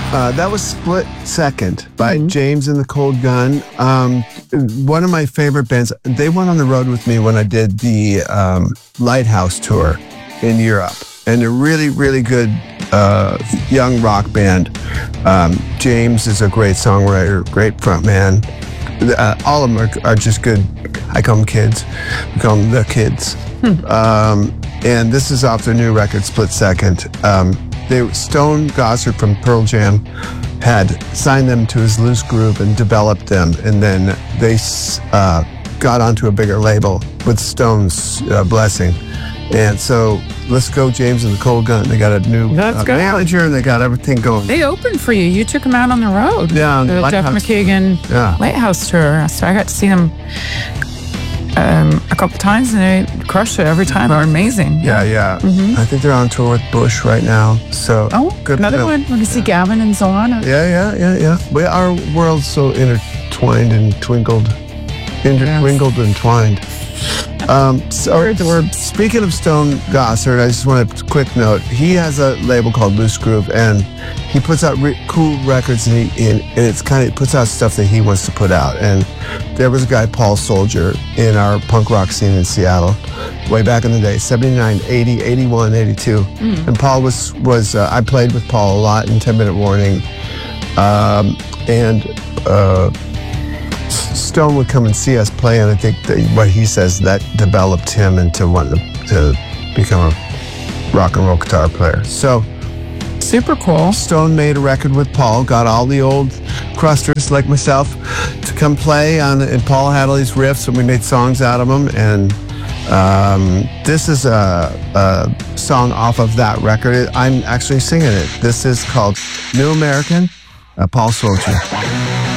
That was Split Second by James and the Cold Gun. One of my favorite bands. They went on the road with me when I did the Lighthouse tour in Europe. And a really, really good young rock band. James is a great songwriter, great frontman. All of them are just good. I call them kids. We call them the kids. And this is off their new record, Split Second. Stone Gossard from Pearl Jam had signed them to his Loose Groove and developed them, and then they got onto a bigger label with Stone's blessing. And so let's go, James and the Cold Gun. They got a new manager, and they got everything going. They opened for you. You took them out on the road. Yeah, the Jeff McKagan Lighthouse tour. So I got to see them a couple times, and they crushed it every time. They're amazing. Yeah. I think they're on tour with Bush right now. So good. Another one. We're gonna see Gavin and Zon. Yeah. Our world's so intertwined and twinkled and twined. Speaking of Stone Gossard, I just want a quick note. He has a label called Loose Groove, and he puts out cool records, and it's kind of puts out stuff that he wants to put out. And there was a guy, Paul Soldier, in our punk rock scene in Seattle, way back in the day, 79, 80, 81, 82. And Paul was I played with Paul a lot in 10 Minute Warning, Stone would come and see us play, and I think what he says, that developed him into wanting to become a rock and roll guitar player. So super cool. Stone made a record with Paul, got all the old crusters like myself to come play on, and Paul had all these riffs, and we made songs out of them. And this is a song off of that record. I'm actually singing it. This is called New American, Paul Soldier.